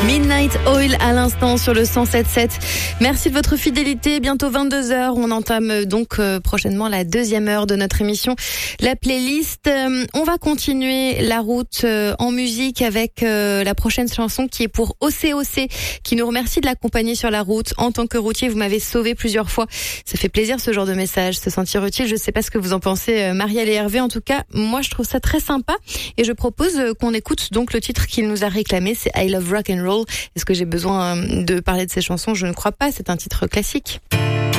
Midnight Oil à l'instant sur le 107.7. Merci de votre fidélité. Bientôt 22h. On entame donc prochainement la deuxième heure de notre émission, la playlist. On va continuer la route en musique avec la prochaine chanson qui est pour OCOC, qui nous remercie de l'accompagner sur la route. En tant que routier, vous m'avez sauvé plusieurs fois. Ça fait plaisir ce genre de message, se sentir utile. Je sais pas ce que vous en pensez, Marielle et Hervé. En tout cas, moi je trouve ça très sympa et je propose qu'on écoute donc le titre qu'il nous a réclamé. C'est I Love Rock and Roll. Est-ce que j'ai besoin de parler de ces chansons? Je ne crois pas, c'est un titre classique.